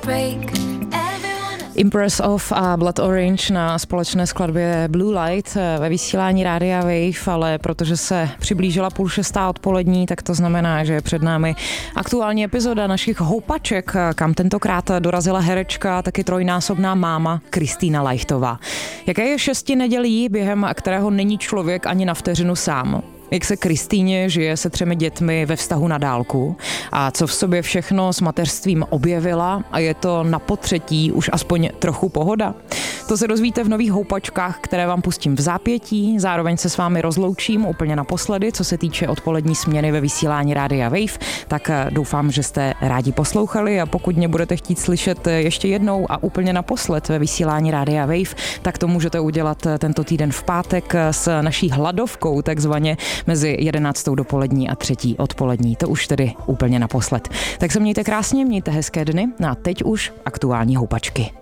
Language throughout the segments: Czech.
Impress of a Blood Orange na společné skladbě Blue Light ve vysílání Rádia Wave, ale protože se přiblížila 5:30 odpolední, tak to znamená, že je před námi aktuální epizoda našich houpaček, kam tentokrát dorazila herečka, taky trojnásobná máma Kristýna Lajchtová. Jaké je 6 nedělí, během kterého není člověk ani na vteřinu sám? Jak se Kristýně žije se 3 dětmi ve vztahu na dálku a co v sobě všechno s mateřstvím objevila a je to na potřetí už aspoň trochu pohoda? To se dozvíte v nových houpačkách, které vám pustím v zápětí, zároveň se s vámi rozloučím úplně naposledy, co se týče odpolední směny ve vysílání Rádia Wave, tak doufám, že jste rádi poslouchali a pokud mě budete chtít slyšet ještě jednou a úplně naposled ve vysílání Rádia Wave, tak to můžete udělat tento týden v pátek s naší hladovkou takzvaně mezi 11. dopolední a 3. odpolední. To už tedy úplně naposled. Tak se mějte krásně, mějte hezké dny a teď už aktuální houpačky.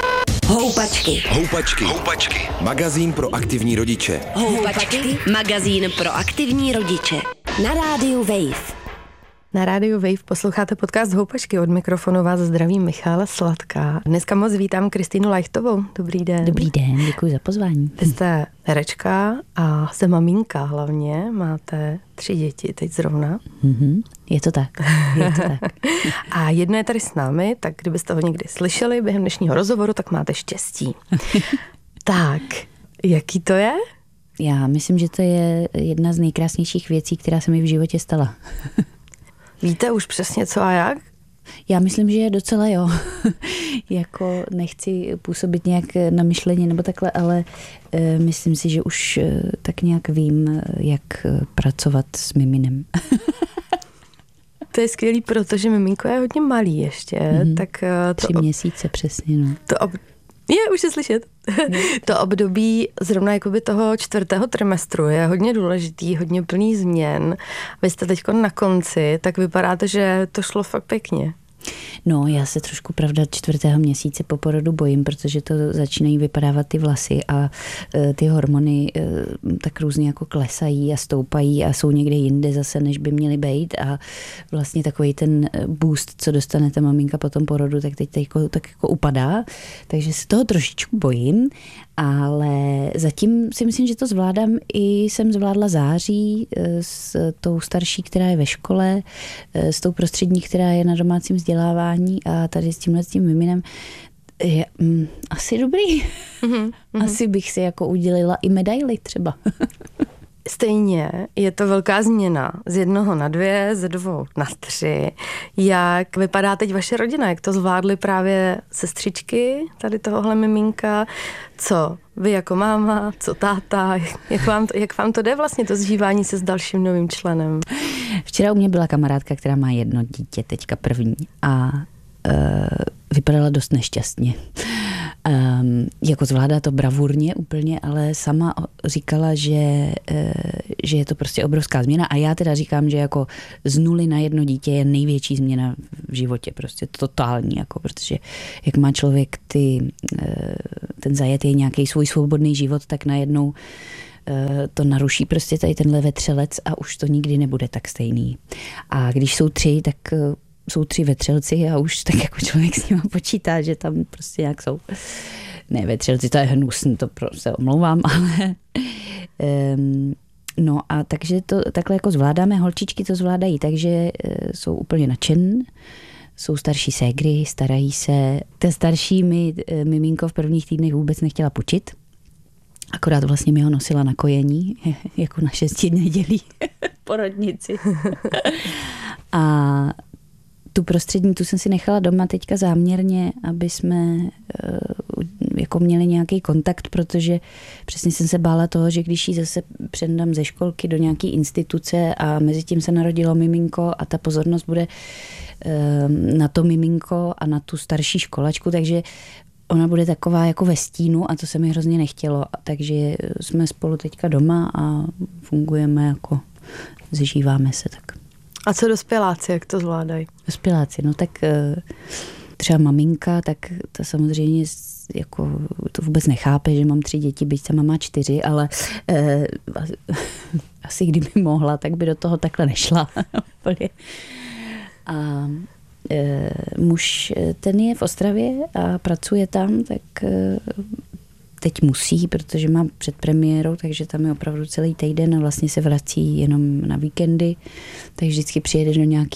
Houpačky. Magazín pro aktivní rodiče. Houpačky. Magazín pro aktivní rodiče. Na rádiu Wave. Na rádiu Wave posloucháte podcast Houpačky. Od mikrofonu vás zdraví Michála Sladká. Dneska moc vítám Kristýnu Lajchtovou. Dobrý den. Dobrý den, děkuji za pozvání. Vy jste herečka a jste maminka hlavně. Máte 3 děti teď zrovna. Je to tak. A jedno je tady s námi, tak kdybyste ho někdy slyšeli během dnešního rozhovoru, tak máte štěstí. Tak, jaký to je? Já myslím, že to je jedna z nejkrásnějších věcí, která se mi v životě stala. Víte už přesně co a jak? Já myslím, že docela jo. Jako nechci působit nějak namyšleně nebo takhle, ale myslím si, že už tak nějak vím, jak pracovat s miminem. To je skvělý, protože miminko je hodně malý ještě. Tak 3 měsíce přesně, no. Už je slyšet. To období zrovna jakoby toho 4. trimestru je hodně důležitý, hodně plný změn. Vy jste teď na konci, tak vypadáte, že to šlo fakt pěkně. No, já se trošku, pravda, 4. měsíce po porodu bojím, protože to začínají vypadávat ty vlasy a ty hormony tak různě jako klesají a stoupají a jsou někde jinde zase, než by měly být a vlastně takový ten boost, co dostane ta maminka po tom porodu, tak teď tak jako upadá, takže se toho trošičku bojím, ale zatím si myslím, že to zvládám. I jsem zvládla září s tou starší, která je ve škole, s tou prostřední, která je na domácím vzdělávání a tady s tím miminem. Je asi dobrý. Asi bych si jako udělila i medaili třeba. Stejně je to velká změna z 1 na 2, z 2 na 3. Jak vypadá teď vaše rodina? Jak to zvládly právě sestřičky tady tohohle miminka? Co vy jako máma, co táta? Jak vám to jde vlastně, to zžívání se s dalším novým členem? Včera u mě byla kamarádka, která má 1 dítě, teďka první a vypadala dost nešťastně. Jako zvládá to bravurně úplně, ale sama říkala, že je to prostě obrovská změna a já teda říkám, že jako z 0 na 1 dítě je největší změna v životě, prostě totální, jako, protože jak má člověk ten zajetý nějaký svůj svobodný život, tak najednou to naruší prostě tady tenhle vetřelec a už to nikdy nebude tak stejný. A když jsou 3, tak jsou 3 vetřelci a už tak jako člověk s nima počítá, že tam prostě nějak jsou. Ne, vetřelci, to je hnusný, to se omlouvám, ale no a takže to takhle jako zvládáme, holčičky to zvládají, takže jsou úplně nadšen, jsou starší ségry, starají se. Ten starší miminko v prvních týdnech vůbec nechtěla pučit, akorát vlastně mi ho nosila na kojení, jako na 6 nedělí porodnici. A tu prostřední, tu jsem si nechala doma teďka záměrně, aby jsme jako měli nějaký kontakt, protože přesně jsem se bála toho, že když ji zase předám ze školky do nějaký instituce a mezi tím se narodilo miminko a ta pozornost bude na to miminko a na tu starší školačku, takže ona bude taková jako ve stínu a to se mi hrozně nechtělo. Takže jsme spolu teďka doma a fungujeme jako, zžíváme se tak. A co dospěláci, jak to zvládají? Dospěláci, no tak třeba maminka, tak ta samozřejmě jako to vůbec nechápe, že mám 3 děti, byť sama má 4, ale asi kdyby mohla, tak by do toho takhle nešla. A muž, ten je v Ostravě a pracuje tam, tak teď musí, protože má předpremiérou, takže tam je opravdu celý týden a vlastně se vrací jenom na víkendy, takže vždycky přijede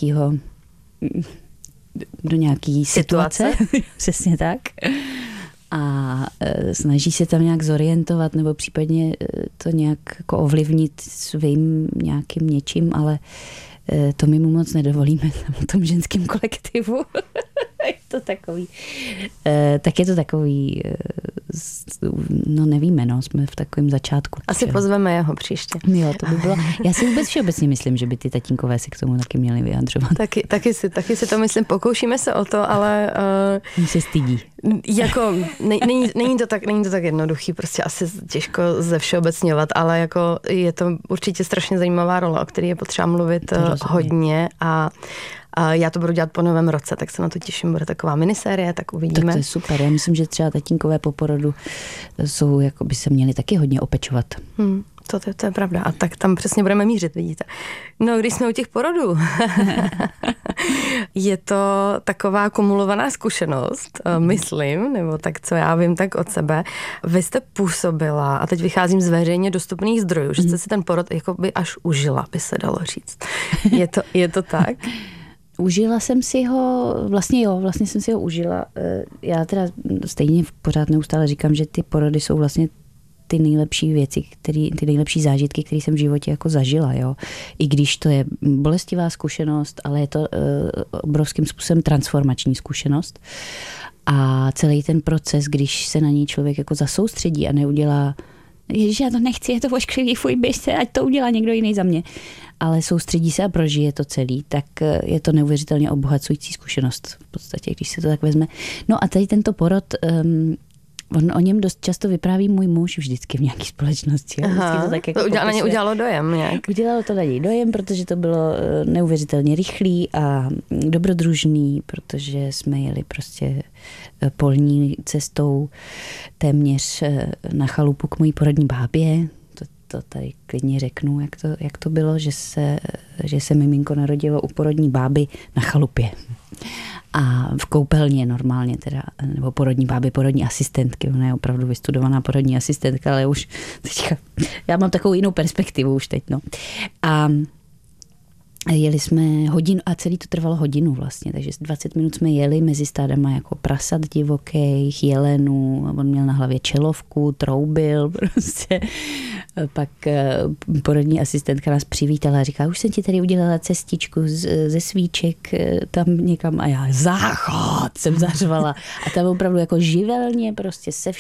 do nějaký situace. Přesně tak. A snaží se tam nějak zorientovat nebo případně to nějak jako ovlivnit svým nějakým něčím, ale to my mu moc nedovolíme v tom ženském kolektivu. Je to takový, tak je to takový, no nevíme, no, jsme v takovém začátku. Asi pozveme jeho příště. Jo, to by bylo. Já si vůbec všeobecně myslím, že by ty tatínkové se k tomu taky měli vyjadřovat. Taky si to myslím, pokoušíme se o to, ale... Oni se stydí. Jako, není to tak jednoduchý, prostě asi těžko zevšeobecňovat, ale jako je to určitě strašně zajímavá rola, o které je potřeba mluvit hodně a já to budu dělat po novém roce, tak se na to těším, bude taková minisérie, tak uvidíme. Tak to je super, já myslím, že třeba tatínkové po porodu jsou, jako by se měli taky hodně opečovat. To je pravda a tak tam přesně budeme mířit, vidíte. No, když jsme u těch porodů, je to taková kumulovaná zkušenost, myslím, nebo tak, co já vím, tak od sebe. Vy jste působila, a teď vycházím z veřejně dostupných zdrojů, že jste si ten porod jakoby až užila, by se dalo říct. Je to tak? Užila jsem si ho, vlastně jsem si ho užila. Já teda stejně pořád neustále říkám, že ty porody jsou vlastně ty nejlepší věci, ty nejlepší zážitky, které jsem v životě jako zažila. Jo. I když to je bolestivá zkušenost, ale je to obrovským způsobem transformační zkušenost. A celý ten proces, když se na ní člověk jako zasoustředí a neudělá, ježiš, já to nechci, je to ošklivý, fuj, běžte, ať to udělá někdo jiný za mě. Ale soustředí se a prožije to celý, tak je to neuvěřitelně obohacující zkušenost v podstatě, když se to tak vezme. No a tady tento porod, o něm dost často vypráví můj muž vždycky v nějaké společnosti. Aha, to tak jako na ně udělalo dojem nějak. Udělalo to na něj dojem, protože to bylo neuvěřitelně rychlý a dobrodružný, protože jsme jeli prostě polní cestou téměř na chalupu k mojí porodní bábě. To tady klidně řeknu, jak to bylo, že se miminko narodilo u porodní báby na chalupě. A v koupelně normálně teda, nebo porodní báby, porodní asistentky, ona je opravdu vystudovaná porodní asistentka, ale už teďka, já mám takovou jinou perspektivu už teď, no. A jeli jsme hodinu, a celý to trvalo hodinu vlastně, takže 20 minut jsme jeli mezi stádama jako prasat divokých, jelenů, on měl na hlavě čelovku, troubil prostě. Pak porodní asistentka nás přivítala a říká, už jsem ti tady udělala cestičku ze svíček tam někam a já záchod jsem zařvala. A tam opravdu jako živelně prostě se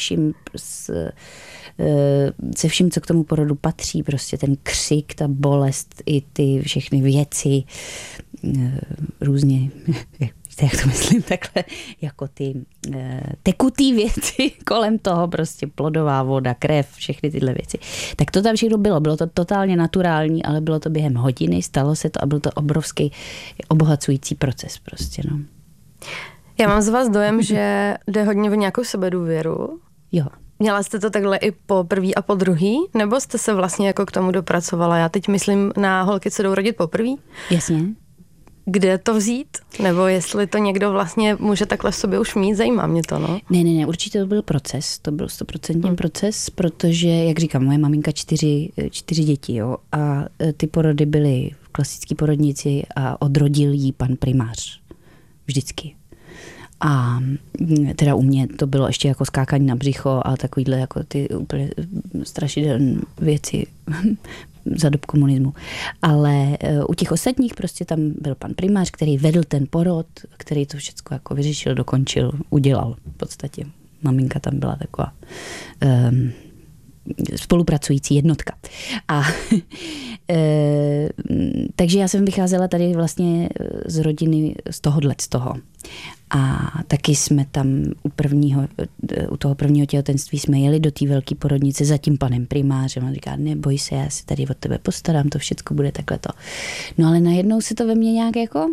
vším, co k tomu porodu patří, prostě ten křik, ta bolest, i ty všechny věci, různě, jak to myslím, takhle, jako ty tekutý věci kolem toho, prostě plodová voda, krev, všechny tyhle věci. Tak to tam všechno bylo to totálně naturální, ale bylo to během hodiny, stalo se to a byl to obrovský obohacující proces prostě, no. Já mám z vás dojem, že jde hodně o nějakou sebedůvěru. Jo. Měla jste to takhle i po prvý a po druhý? Nebo jste se vlastně jako k tomu dopracovala? Já teď myslím na holky, co jdou rodit poprvý. Jasně. Kde to vzít? Nebo jestli to někdo vlastně může takhle v sobě už mít? Zajímá mě to, no. Ne, určitě to byl proces. To byl 100% proces, protože, jak říkám, moje maminka 4 děti, jo, a ty porody byly v klasické porodnici a odrodil jí pan primář. Vždycky. A teda u mě to bylo ještě jako skákání na břicho a takovýhle jako ty úplně strašidelné věci za dob komunismu. Ale u těch ostatních prostě tam byl pan primář, který vedl ten porod, který to všechno jako vyřešil, dokončil, udělal v podstatě. Maminka tam byla taková spolupracující jednotka. A takže já jsem vycházela tady vlastně z rodiny z toho. A taky jsme tam u toho prvního těhotenství jsme jeli do té velké porodnice za tím panem primářem a říká, neboj se, já si tady od tebe postarám, to všechno bude takhle to. No ale najednou se to ve mně nějak jako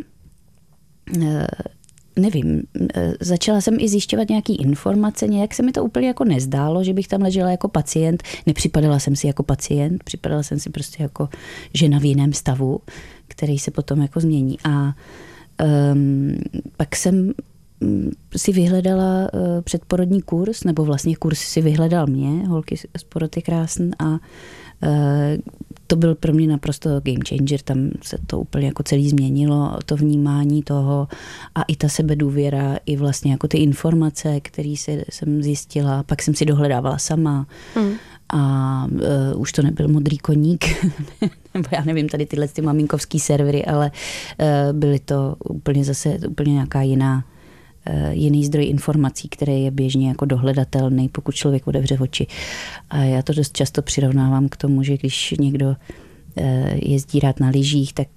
nevím, začala jsem i zjišťovat nějaký informace, nějak se mi to úplně jako nezdálo, že bych tam ležela jako pacient, nepřipadala jsem si jako pacient, připadala jsem si prostě jako žena v jiném stavu, který se potom jako změní a Pak jsem si vyhledala předporodní kurz, nebo vlastně kurz si vyhledal mě, Holky z porod je krásný, a to byl pro mě naprosto game changer, tam se to úplně jako celý změnilo, to vnímání toho a i ta sebedůvěra, i vlastně jako ty informace, které jsem zjistila, pak jsem si dohledávala sama a už to nebyl modrý koník, nebo já nevím, tady tyhle ty maminkovský servery, ale byly to úplně nějaká jiný zdroj informací, který je běžně jako dohledatelný, pokud člověk otevře oči. A já to dost často přirovnávám k tomu, že když někdo jezdí rád na lyžích, tak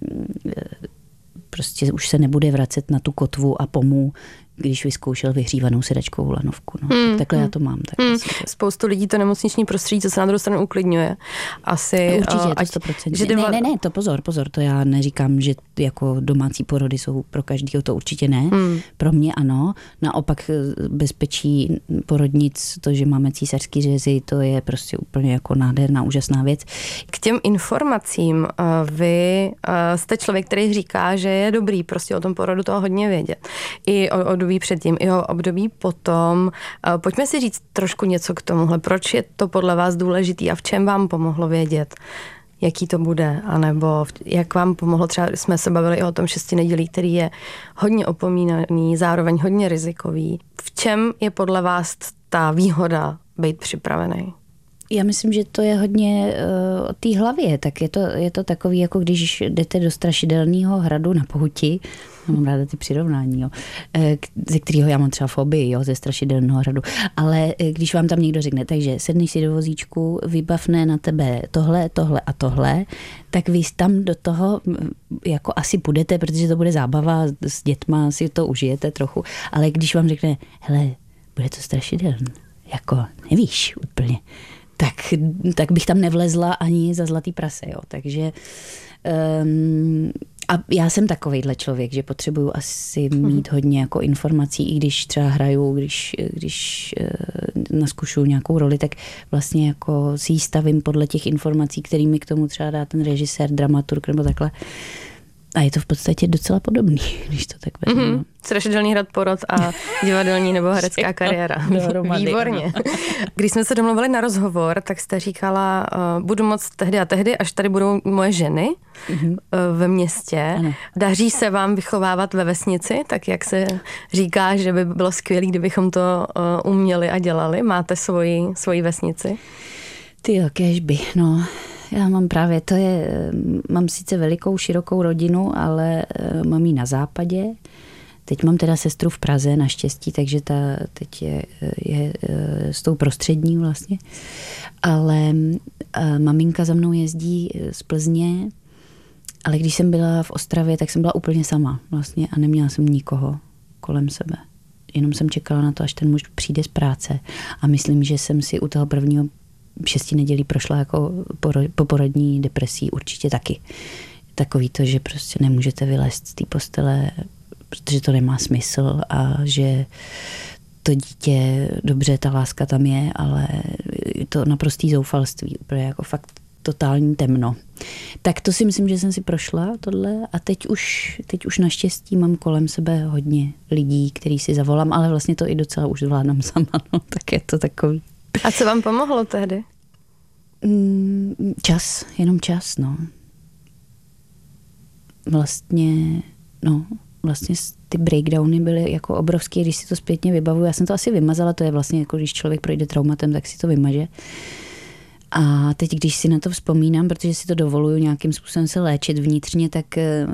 prostě už se nebude vracet na tu kotvu a pomů, když vyzkoušel vyhřívanou sedačkovou lanovku. No. Takhle já to mám. Spoustu lidí to nemocniční prostředí, co se na druhou stranu uklidňuje. Asi, určitě, to 100%. Ne, to pozor, to já neříkám, že jako domácí porody jsou pro každého, to určitě ne. Pro mě ano. Naopak bezpečí porodnic, to, že máme císařský řezy, to je prostě úplně jako nádherná, úžasná věc. K těm informacím, vy jste člověk, který říká, že je dobrý prostě o tom porodu toho hodně vědět. I o období předtím, i o období potom. Pojďme si říct trošku něco k tomuhle. Proč je to podle vás důležitý a v čem vám pomohlo vědět, jaký to bude, anebo jak vám pomohlo, třeba jsme se bavili i o tom 6 nedělí, který je hodně opomínaný, zároveň hodně rizikový. V čem je podle vás ta výhoda být připravený? Já myslím, že to je hodně o té hlavě, tak je to takový, jako když jdete do strašidelného hradu na Pohuti, mám ráda ty přirovnání, jo, ze kterého já mám třeba fobii, jo, ze strašidelného hradu, ale když vám tam někdo řekne, takže sedneš si do vozíčku, vybavne na tebe tohle a tohle, tak vy tam do toho jako asi půjdete, protože to bude zábava s dětma, si to užijete trochu, ale když vám řekne, hele, bude to strašidelné, jako nevíš úplně, tak bych tam nevlezla ani za zlatý prase, jo. Takže a já jsem takovejhle člověk, že potřebuju asi mít hodně jako informací, i když třeba hraju, když naskušuju nějakou roli, tak vlastně jako si ji stavím podle těch informací, kterými k tomu třeba dá ten režisér, dramaturg nebo takhle. A je to v podstatě docela podobný, když to tak vezmu. Strašidelný hrad porod a divadelní nebo herecká kariéra. Výborně. Když jsme se domluvili na rozhovor, tak jste říkala, budu moc tehdy a tehdy, až tady budou moje ženy ve městě. Ano. Daří se vám vychovávat ve vesnici, tak jak se říká, že by bylo skvělé, kdybychom to uměli a dělali? Máte svoji vesnici? Tyjo, kéžby, no. Já mám právě, mám sice velikou, širokou rodinu, ale mám ji na západě. Teď mám teda sestru v Praze, naštěstí, takže ta teď je s tou prostřední vlastně. Ale maminka za mnou jezdí z Plzně, ale když jsem byla v Ostravě, tak jsem byla úplně sama vlastně a neměla jsem nikoho kolem sebe. Jenom jsem čekala na to, až ten muž přijde z práce a myslím, že jsem si u toho prvního 6 nedělí prošla jako poporodní depresí určitě taky. Takový to, že prostě nemůžete vylézt z té postele, protože to nemá smysl a že to dítě, dobře, ta láska tam je, ale to naprostý zoufalství, úplně jako fakt totální temno. Tak to si myslím, že jsem si prošla tohle a teď už naštěstí mám kolem sebe hodně lidí, který si zavolám, ale vlastně to i docela už zvládám sama, no, tak je to takový. A co vám pomohlo tehdy? Jenom čas, no. Vlastně ty breakdowny byly jako obrovský, když si to zpětně vybavuju. Já jsem to asi vymazala, to je vlastně jako když člověk projde traumatem, tak si to vymaže. A teď, když si na to vzpomínám, protože si to dovoluju nějakým způsobem se léčit vnitřně, tak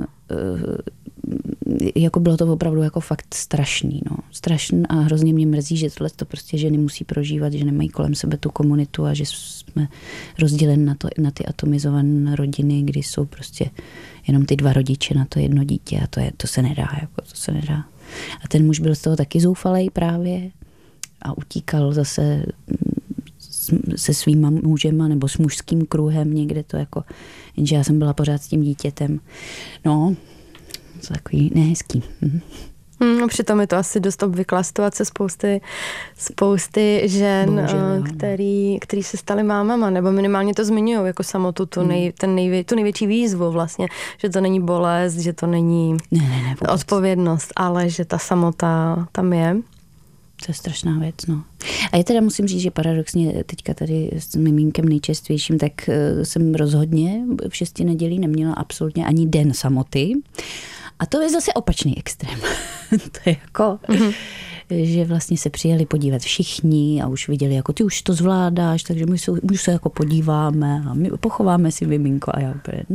jako bylo to opravdu jako fakt strašný. No. Strašný a hrozně mě mrzí, že tohle to prostě ženy musí prožívat, že nemají kolem sebe tu komunitu a že jsme rozděleni na ty atomizované rodiny, kdy jsou prostě jenom ty 2 rodiče na to jedno dítě a to se nedá. To se nedá. A ten muž byl z toho taky zoufalej právě a utíkal zase se svýma mužema nebo s mužským kruhem někde to jako, jenže já jsem byla pořád s tím dítětem. No, to takový nehezký. Přitom je to asi dost obvyklá situace spousty žen, Bohužel, který se staly mámama, nebo minimálně to zmiňují jako samotu, tu největší výzvu vlastně, že to není bolest, že to není odpovědnost, ale že ta samota tam je. To je strašná věc, no. A já teda musím říct, že paradoxně teďka tady s mimínkem nejčerstvějším, tak jsem rozhodně v 6 nedělí neměla absolutně ani den samoty. A to je zase opačný extrém. To je jako, že vlastně se přijeli podívat všichni a už viděli, jako ty už to zvládáš, takže my se jako podíváme a my pochováme si miminko a já úplně,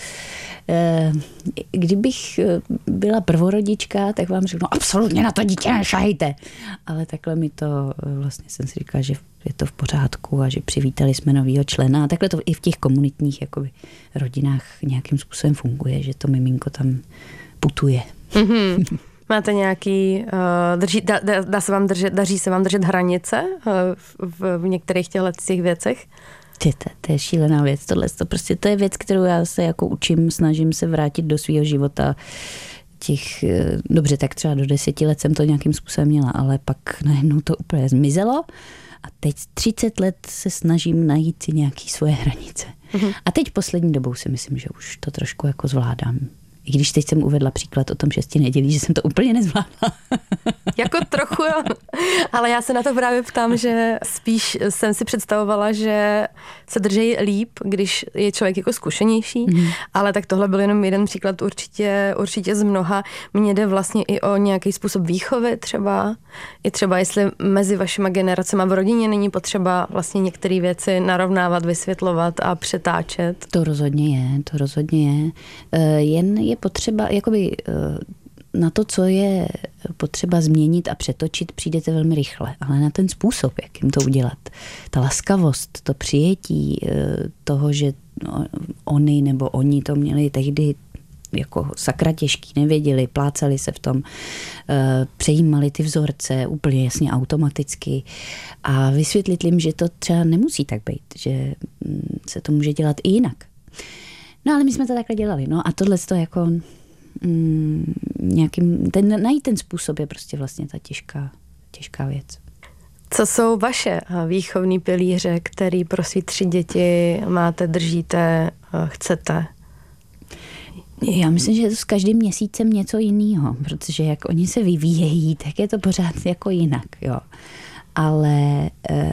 kdybych byla prvorodička, tak vám řeknu, absolutně na to dítě nešahejte. Ale takhle mi to, vlastně jsem si říkala, že je to v pořádku a že přivítali jsme novýho člena a takhle to i v těch komunitních jakoby, rodinách nějakým způsobem funguje, že to miminko tam putuje. Máte nějaký, daří se vám držet hranice v některých těch věcech? To je šílená věc, to je věc, kterou já se jako učím, snažím se vrátit do svého života dobře, tak třeba do 10 let jsem to nějakým způsobem měla, ale pak najednou to úplně zmizelo a teď 30 let se snažím najít si nějaký svoje hranice. A teď poslední dobou si myslím, že už to trošku jako zvládám. I když teď jsem uvedla příklad o tom 6 nedělí, že jsem to úplně nezvládla. Jako trochu, jo. Ale já se na to právě ptám, že spíš jsem si představovala, že se drží líp, když je člověk jako zkušenější, ale tak tohle byl jenom jeden příklad určitě z mnoha. Mně jde vlastně i o nějaký způsob výchovy třeba. I třeba jestli mezi vašima generacemi v rodině není potřeba vlastně některé věci narovnávat, vysvětlovat a přetáčet. To rozhodně je. Jen je potřeba, jakoby na to, co je potřeba změnit a přetočit, přijdete velmi rychle. Ale na ten způsob, jak jim to udělat, ta laskavost, to přijetí toho, že oni nebo oni to měli tehdy jako sakra těžký, nevěděli, plácali se v tom, přejímali ty vzorce úplně jasně automaticky a vysvětlit jim, že to třeba nemusí tak být, že se to může dělat i jinak. No ale my jsme to takhle dělali. No a tohle to jako najít ten způsob je prostě vlastně ta těžká věc. Co jsou vaše výchovní pilíře, který pro svý 3 děti máte, držíte, chcete? Já myslím, že je to s každým měsícem něco jiného, protože jak oni se vyvíjejí, tak je to pořád jako jinak, jo. Ale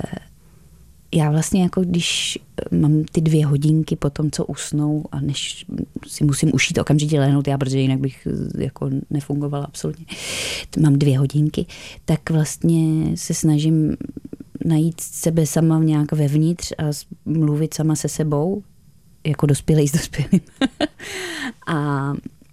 já vlastně jako když mám ty 2 hodinky po tom, co usnou a než si musím ušít okamžitě lehnout, protože jinak bych jako nefungovala absolutně. Mám 2 hodinky, tak vlastně se snažím najít sebe sama nějak vevnitř a mluvit sama se sebou, jako dospělý s dospělým. A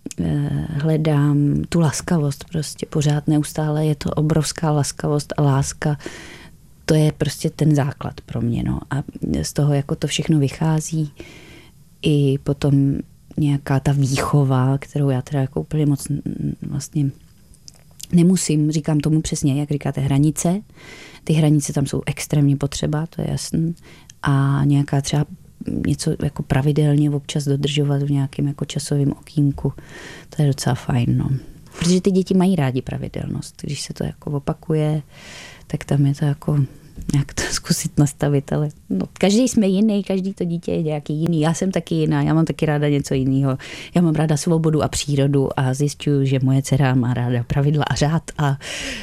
hledám tu laskavost prostě pořád neustále, je to obrovská laskavost a láska. To je prostě ten základ pro mě, no. A z toho jako to všechno vychází i potom nějaká ta výchova, kterou já teda jako úplně moc vlastně nemusím, říkám tomu přesně, jak říkáte, hranice. Ty hranice tam jsou extrémně potřeba, to je jasný. A nějaká třeba něco jako pravidelně občas dodržovat v nějakém jako časovém okýnku. To je docela fajn, no. Protože ty děti mají rádi pravidelnost. Když se to jako opakuje, tak tam je to jako nějak to zkusit nastavit, ale no, každý jsme jiný, každý to dítě je nějaký jiný. Já jsem taky jiná, já mám taky ráda něco jiného. Já mám ráda svobodu a přírodu a zjišťuju, že moje dcera má ráda pravidla a řád a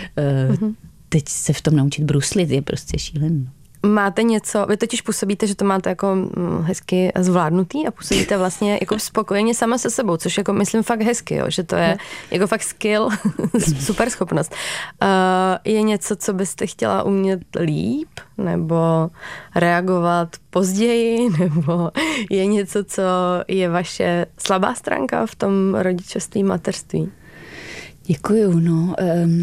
teď se v tom naučit bruslit je prostě šílený. Máte něco, vy totiž působíte, že to máte jako hezky zvládnutý a působíte vlastně jako spokojeně sama se sebou, což jako myslím fakt hezky, jo, že to je jako fakt skill, super schopnost. Je něco, co byste chtěla umět líp, nebo reagovat později, nebo je něco, co je vaše slabá stránka v tom rodičovství, mateřství? Děkuju, no.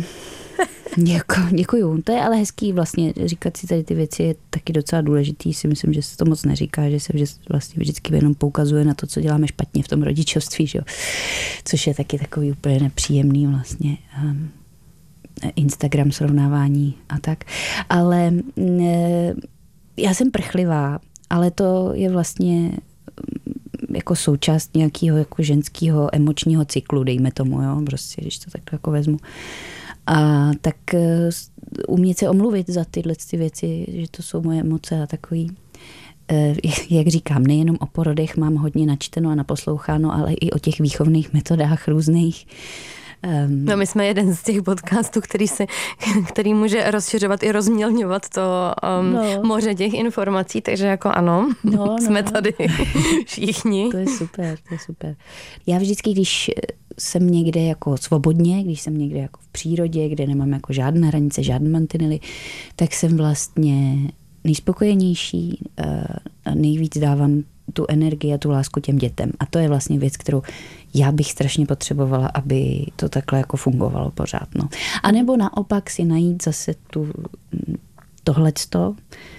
Děkuju. To je ale hezký vlastně říkat si tady ty věci je taky docela důležitý. Si myslím, že se to moc neříká, že se vlastně vždycky jenom poukazuje na to, co děláme špatně v tom rodičovství, že jo? Což je taky takový úplně nepříjemný vlastně Instagram srovnávání a tak. Ale já jsem prchlivá, ale to je vlastně jako součást nějakého jako ženského emočního cyklu, dejme tomu, jo, prostě, když to tak jako vezmu. A tak umět se omluvit za tyhle věci, že to jsou moje emoce a takový, jak říkám, nejenom o porodech mám hodně načteno a naposloucháno, ale i o těch výchovných metodách různých. No my jsme jeden z těch podcastů, který může rozšiřovat i rozmělňovat to moře těch informací, takže jako ano, jsme tady všichni. To je super. Já vždycky, když jsem někde jako svobodně, když jsem někde jako v přírodě, kde nemám jako žádné hranice, žádné mantinely, tak jsem vlastně nejspokojenější, nejvíc dávám tu energii a tu lásku těm dětem. A to je vlastně věc, kterou já bych strašně potřebovala, aby to takhle jako fungovalo pořád. No. A nebo naopak si najít zase tohleto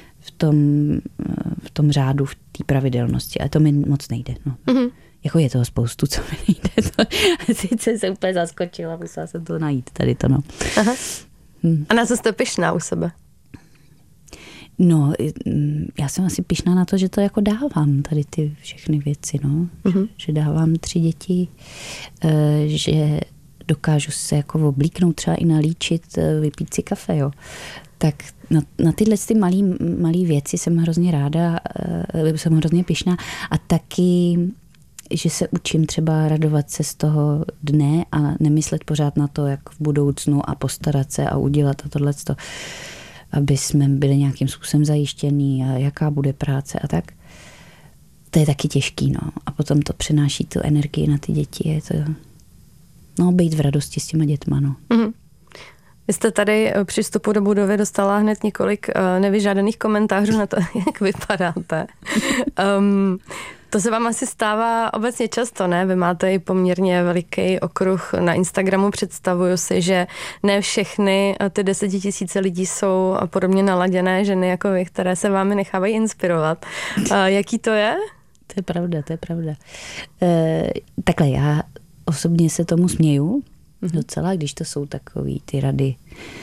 v tom řádu, v té pravidelnosti. A to mi moc nejde. No. Mm-hmm. Jako je toho spoustu, co mi nejde. Sice se úplně zaskočila, musela jsem to najít tady to. No. Aha. A na co jste pyšná u sebe? No, já jsem asi pyšná na to, že to jako dávám, tady ty všechny věci, no. Mm-hmm. Že dávám 3 děti, že dokážu se jako oblíknout, třeba i nalíčit, vypít si kafe, jo. Tak na tyhle ty malý věci jsem hrozně ráda, jsem hrozně pyšná a taky, že se učím třeba radovat se z toho dne a nemyslet pořád na to, jak v budoucnu a postarat se a udělat a tohleto, aby jsme byli nějakým způsobem zajištění a jaká bude práce a tak. To je taky těžký, no. A potom to přináší tu energii na ty děti. Je to, no, být v radosti s těma dětma, no. Mm-hmm. Vy jste tady při vstupu do budovy dostala hned několik nevyžádaných komentářů na to, jak vypadáte. To se vám asi stává obecně často, ne? Vy máte i poměrně veliký okruh na Instagramu. Představuju si, že ne všechny ty 10 000 lidí jsou podobně naladěné ženy jako vy, které se vámi nechávají inspirovat. Jaký to je? To je pravda. Takhle já osobně se tomu směju docela, když to jsou takový ty rady,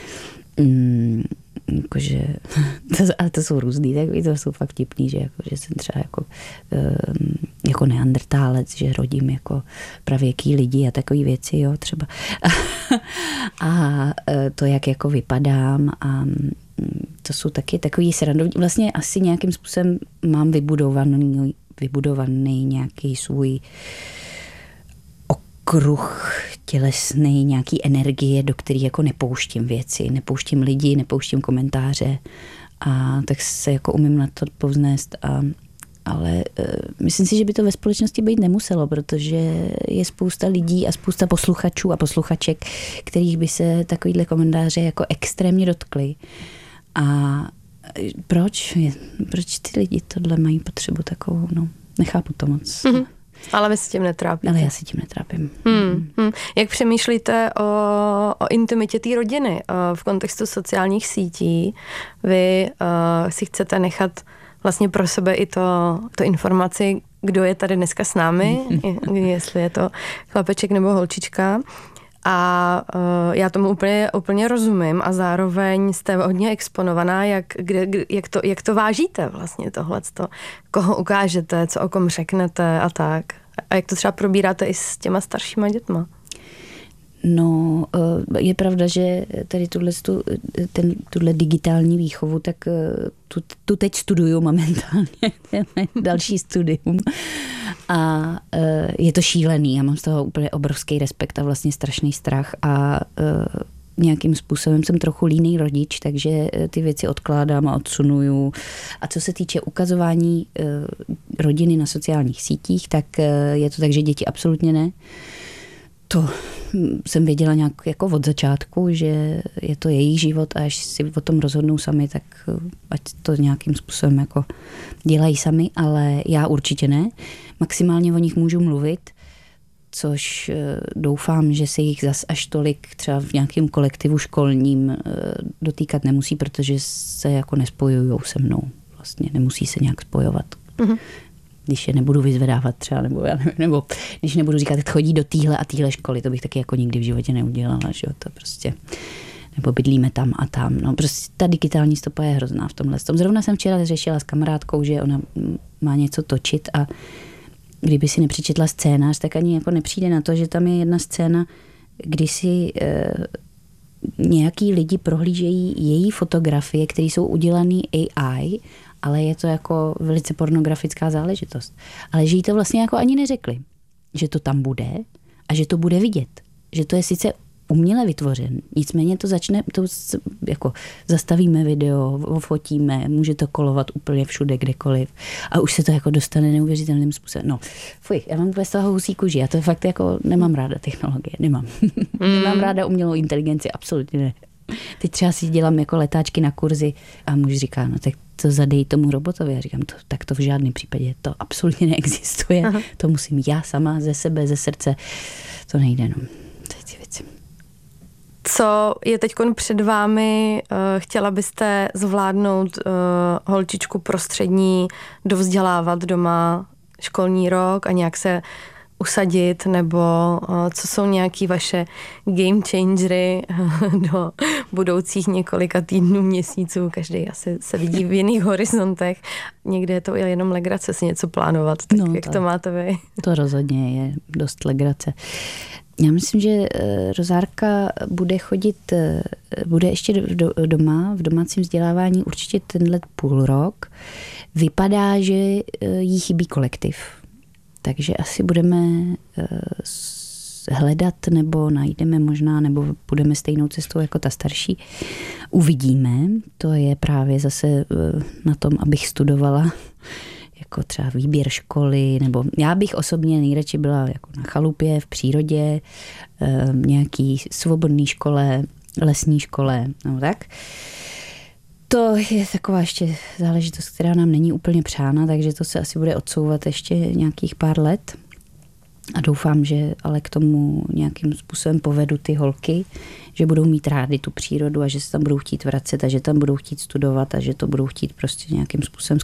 jakože, ale to jsou různý, takový to jsou fakt vtipný, že jsem třeba jako neandertálec, že rodím jako pravěký lidi a takový věci, jo, třeba. A to, jak jako vypadám a to jsou taky takový srandovní, vlastně asi nějakým způsobem mám vybudovaný nějaký svůj kruh tělesný, nějaký energie, do který jako nepouštím věci, nepouštím lidi, nepouštím komentáře a tak se jako umím na to povznést ale myslím si, že by to ve společnosti být nemuselo, protože je spousta lidí a spousta posluchačů a posluchaček, kterých by se takovýhle komentáře jako extrémně dotkly. A proč ty lidi tohle mají potřebu takovou, no, nechápu to moc. Mm-hmm. Ale vy se tím netrápíte. Ale já se tím netrápím. Jak přemýšlíte o intimitě té rodiny v kontextu sociálních sítí? Vy si chcete nechat vlastně pro sebe i to informaci, kdo je tady dneska s námi, jestli je to chlapeček nebo holčička. A já tomu úplně rozumím a zároveň jste hodně exponovaná, jak to vážíte vlastně tohleto, koho ukážete, co o kom řeknete a tak. A jak to třeba probíráte i s těma staršíma dětma? No, je pravda, že tady tuhle digitální výchovu, tak tu teď studuju momentálně, další studium. A je to šílený, já mám z toho úplně obrovský respekt a vlastně strašný strach a nějakým způsobem jsem trochu líný rodič, takže ty věci odkládám a odsunuju. A co se týče ukazování rodiny na sociálních sítích, tak je to tak, že děti absolutně ne. To jsem věděla nějak jako od začátku, že je to jejich život a až si o tom rozhodnou sami, tak ať to nějakým způsobem jako dělají sami, ale já určitě ne. Maximálně o nich můžu mluvit, což doufám, že se jich zas až tolik třeba v nějakém kolektivu školním dotýkat nemusí, protože se jako nespojujou se mnou. Vlastně nemusí se nějak spojovat. Mm-hmm. Když je nebudu vyzvedávat třeba, nebo když nebudu říkat, jak chodí do téhle a téhle školy, to bych taky jako nikdy v životě neudělala, že jo, to prostě, nebo bydlíme tam a tam, no prostě ta digitální stopa je hrozná v tomhle. Zrovna jsem včera řešila s kamarádkou, že ona má něco točit a kdyby si nepřečetla scénář, tak ani jako nepřijde na to, že tam je jedna scéna, kdy si nějaký lidi prohlížejí její fotografie, které jsou udělané AI, ale je to jako velice pornografická záležitost. Ale že jí to vlastně jako ani neřekli, že to tam bude a že to bude vidět. Že to je sice uměle vytvořen, nicméně to začne, to jako zastavíme video, fotíme, může to kolovat úplně všude, kdekoliv a už se to jako dostane neuvěřitelným způsobem. No, fuj, já mám z toho husí kůži, já to fakt jako nemám ráda technologie, nemám. Nemám ráda umělou inteligenci, absolutně ne. Teď třeba si dělám jako letáčky na kurzy a muž říká, no tak to zadej tomu robotovi. Já říkám, tak to v žádném případě, to absolutně neexistuje. Aha. To musím já sama ze sebe, ze srdce. To nejde, no. To je ty věci. Co je teď před vámi? Chtěla byste zvládnout holčičku prostřední, dovzdělávat doma školní rok a nějak se usadit, nebo co jsou nějaký vaše game changery do budoucích několika týdnů, měsíců, každý asi se vidí v jiných horizontech. Někde je to jenom legrace si něco plánovat, tak no, jak to máte vy? To rozhodně je dost legrace. Já myslím, že Rozárka bude chodit, bude ještě doma, v domácím vzdělávání určitě tenhle půl rok. Vypadá, že jí chybí kolektiv. Takže asi budeme hledat nebo najdeme možná, nebo budeme stejnou cestou jako ta starší. Uvidíme. To je právě zase na tom, abych studovala jako třeba výběr školy, nebo já bych osobně nejradši byla jako na chalupě, v přírodě, nějaký svobodný škole, lesní škole, no tak. To je taková ještě záležitost, která nám není úplně přána, takže to se asi bude odsouvat ještě nějakých pár let. A doufám, že ale k tomu nějakým způsobem povedu ty holky, že budou mít rády tu přírodu a že se tam budou chtít vracet a že tam budou chtít studovat a že to budou chtít prostě nějakým způsobem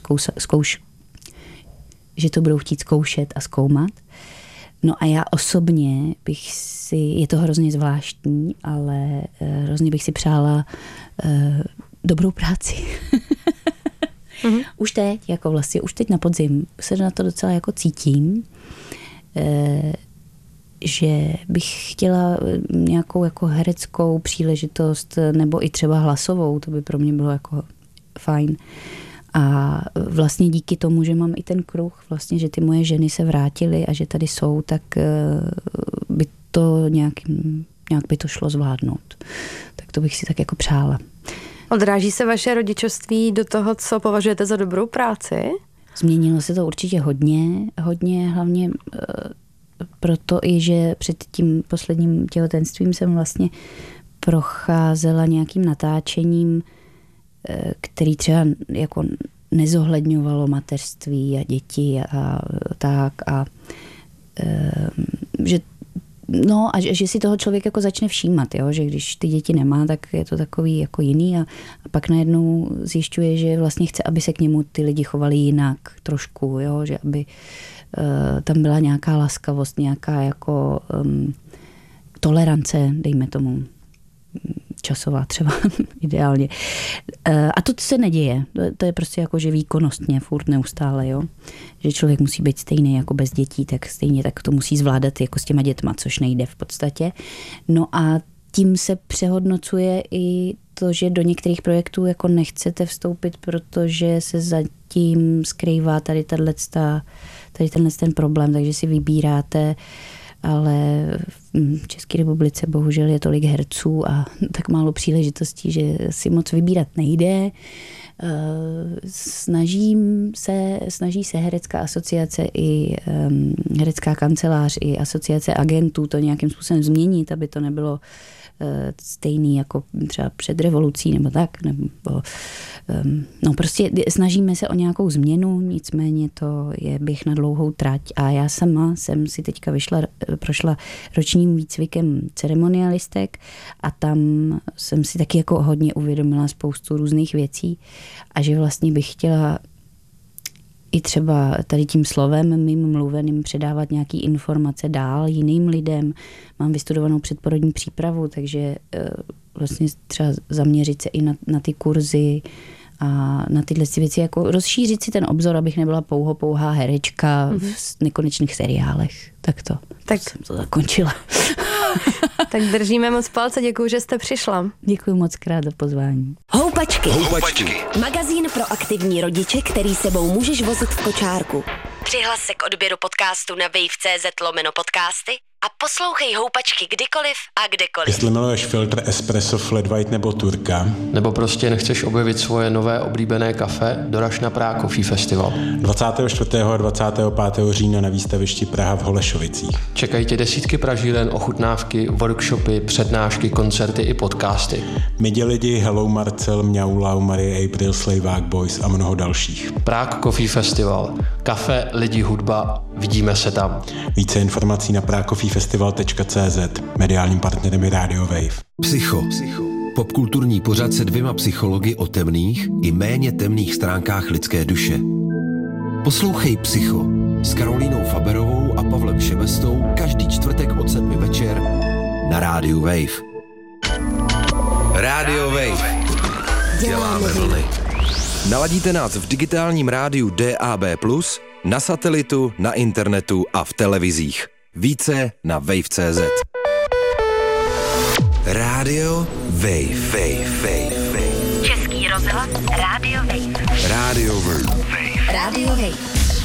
že to budou chtít zkoušet a zkoumat. No a já osobně bych si, je to hrozně zvláštní, ale hrozně bych si přála dobrou práci. Už teď, jako vlastně, už teď na podzim se na to docela jako cítím, že bych chtěla nějakou jako hereckou příležitost nebo i třeba hlasovou, to by pro mě bylo jako fajn. A vlastně díky tomu, že mám i ten kruh, vlastně, že ty moje ženy se vrátily a že tady jsou, tak by to nějak by to šlo zvládnout. Tak to bych si tak jako přála. Odráží se vaše rodičovství do toho, co považujete za dobrou práci? Změnilo se to určitě hodně, hlavně proto i, že před tím posledním těhotenstvím jsem vlastně procházela nějakým natáčením, který třeba jako nezohledňovalo mateřství a děti a tak a že si toho člověk jako začne všímat, jo? Že když ty děti nemá, tak je to takový jako jiný a pak najednou zjišťuje, že vlastně chce, aby se k němu ty lidi chovali jinak trošku, jo? Že aby tam byla nějaká laskavost, nějaká jako tolerance, dejme tomu, časová třeba ideálně. A to se neděje. To je prostě jako, že výkonnostně furt neustále, jo. Že člověk musí být stejný jako bez dětí, tak stejně tak to musí zvládat jako s těma dětma, což nejde v podstatě. No a tím se přehodnocuje i to, že do některých projektů jako nechcete vstoupit, protože se zatím skrývá tady tenhle ten problém, takže si vybíráte, ale v České republice bohužel je tolik herců a tak málo příležitostí, že si moc vybírat nejde. Snaží se herecká asociace i herecká kancelář i asociace agentů to nějakým způsobem změnit, aby to nebylo stejný jako třeba před revolucí nebo tak, nebo prostě snažíme se o nějakou změnu, nicméně to je běh na dlouhou trať a já sama jsem si teďka prošla ročním výcvikem ceremonialistek a tam jsem si taky jako hodně uvědomila spoustu různých věcí a že vlastně bych chtěla i třeba tady tím slovem mým mluveným předávat nějaký informace dál jiným lidem. Mám vystudovanou předporodní přípravu, takže vlastně třeba zaměřit se i na ty kurzy A na tyhle věci jako rozšířit si ten obzor, abych nebyla pouhá herečka v nekonečných seriálech. Tak jsem to zakončila. Tak držíme moc palce, děkuju, že jste přišla. Děkuji moc krát za pozvání. Houpačky. Magazín pro aktivní rodiče, který sebou můžeš vozit v kočárku. Přihlas se k odběru podcastu na wave.cz/podcasty a poslouchej Houpačky kdykoliv a kdekoliv. Jestli miluješ filtr espresso, flat white nebo turka, nebo prostě nechceš objevit svoje nové oblíbené kafe, doraž na Prague Coffee Festival. 24. a 25. října na výstavišti Praha v Holešovicích. Čekají tě desítky pražíren, ochutnávky, workshopy, přednášky, koncerty i podcasty. Midi lidi, Hello Marcel, Mňau Lau, Marie April, Slavák Boys a mnoho dalších. Prague Coffee Festival. Kafe, lidi, hudba, vidíme se tam. Více informací na pracoffeefestival.cz. Mediálním partnerem je Radio Wave. Psycho. Popkulturní pořad se 2 psychologi o temných i méně temných stránkách lidské duše. Poslouchej Psycho s Karolínou Faberovou a Pavlem Šebestou každý čtvrtek od 7 večer na Radio Wave. Radio Wave. Děláme vlny. Naladíte nás v digitálním rádiu DAB+, na satelitu, na internetu a v televizích. Více na wave.cz. Radio Wave. Český rozhlas Radio Wave. Radio Wave. Radio Wave.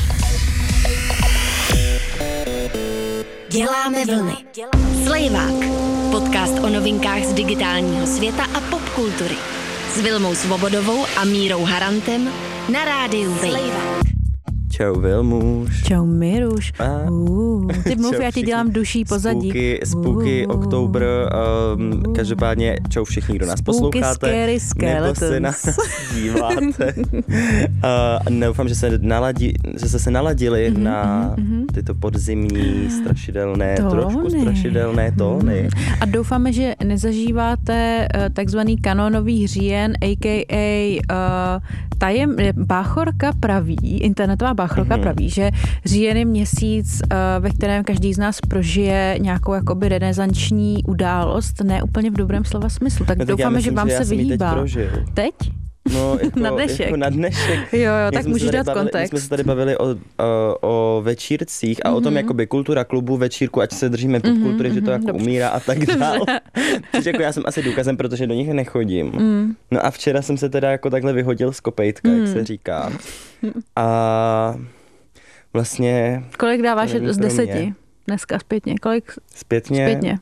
Děláme vlny. Slejvák. Podcast o novinkách z digitálního světa a popkultury. S Vilmou Svobodovou a Mírou Harantem na rádiu Wave. Čau Vilmuš. Čau Miruš. Ty mluv, já ti dělám duší pozadí. Spooky Oktober. Každopádně čau všichni, kdo nás posloucháte. Nebo se nás díváte. Doufám, že jste se naladili na tyto podzimní trošku strašidelné tóny. A doufáme, že nezažíváte takzvaný kanónový říjen, a.k.a. Báchorka praví, internetová Báchorka praví, že říjen je měsíc, ve kterém každý z nás prožije nějakou jakoby renesanční událost, ne úplně v dobrém slova smyslu. Tak doufáme, že vám se vyhýbá. Teď? No, na dnešek. Jako na dnešek. Jo, tak můžeš dát kontext. My jsme se tady bavili o večírcích a o tom jakoby kultura klubu, večírku, ať se držíme popkultury, že to jako umírá a tak dále. Což jako já jsem asi důkazem, protože do nich nechodím. No a včera jsem se teda jako takhle vyhodil z kopejtka, jak se říká. A vlastně... Kolik dáváš z 10? Dneska zpětně. Kolik? Zpětně.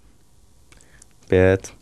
5.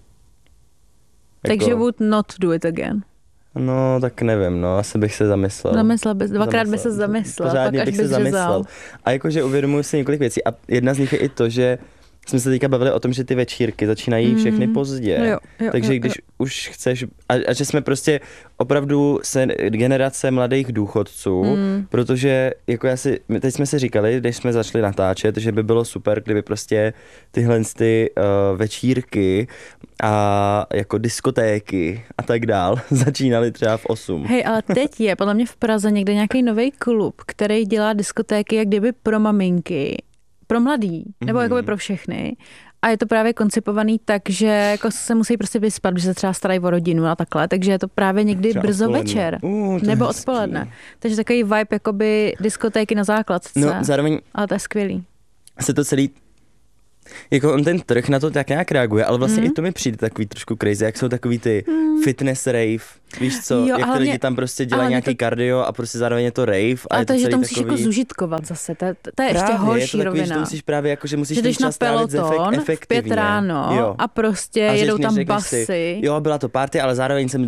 Takže would not do it again. No, tak nevím, asi bych se zamyslel. Dvakrát by se zamyslel, pořádně pak až bych se zamyslel. A jakože uvědomuji si několik věcí a jedna z nich je i to, že jsme se teďka bavili o tom, že ty večírky začínají všechny pozdě. Takže když už chceš, a že jsme prostě opravdu generace mladých důchodců, protože jako teď jsme si říkali, když jsme začali natáčet, že by bylo super, kdyby prostě tyhle večírky a jako diskotéky a tak dál začínaly třeba v 8. Hej, ale teď je podle mě v Praze někde nějaký nový klub, který dělá diskotéky jak kdyby pro maminky, pro mladý, nebo jakoby pro všechny. A je to právě koncipovaný tak, že jako se musí prostě vyspat, že se třeba starají o rodinu a takhle, takže je to právě někdy třeba brzo odpoledne. Večer. Nebo odpoledne. Takže takový vibe jakoby diskotéky na základce. No, zároveň ale to je skvělý. Se to celý jako on ten trh na to tak nějak reaguje, ale vlastně i to mi přijde takový trošku crazy, jak jsou takový ty fitness rave, víš co, jo, jak ty lidi tam prostě dělají nějaký kardio a prostě zároveň je to rave. Ale to, že to musíš takový... jako zužitkovat zase, to je ještě horší rovina. Že to musíš právě jako, že musíš že ten čas strávit efektivně. V 5 ráno a prostě jedou tam basy. Jo, byla to party, ale zároveň jsem